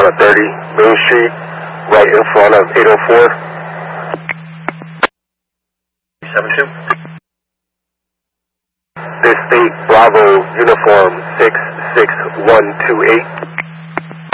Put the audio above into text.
30 Main Street, right in front of 804. 72. This State Bravo Uniform 66128.